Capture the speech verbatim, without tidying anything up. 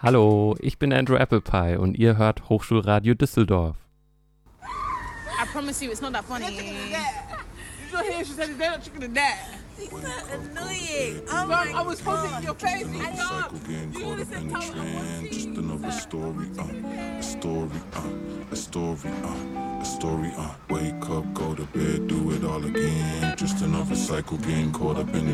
Hallo, ich bin Andrew Applepie und ihr hört Hochschulradio Düsseldorf. I promise you, it's not that funny. Did you hear she said they're not chicken and that? It's so annoying. Oh Mom, my I was hoping in your face. I I know. Getting You caught up listen in the to trend. Just another story, uh, a story, uh, a story, uh, a story, uh. Wake up, go to bed, do it all again. Just another cycle, getting caught up in the